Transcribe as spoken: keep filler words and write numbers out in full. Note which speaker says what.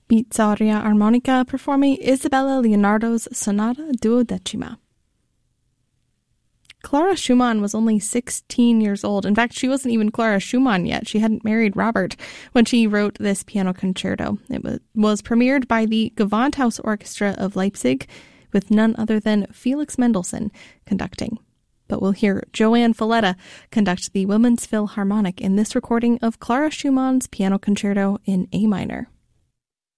Speaker 1: Bitsoria Armonica performing Isabella Leonardo's Sonata Duodecima. Clara Schumann was only sixteen years old. In fact, she wasn't even Clara Schumann yet. She hadn't married Robert when she wrote this piano concerto. It was, was premiered by the Gewandhaus Orchestra of Leipzig, with none other than Felix Mendelssohn conducting. But we'll hear Joanne Falletta conduct the Women's Philharmonic in this recording of Clara Schumann's piano concerto in A minor.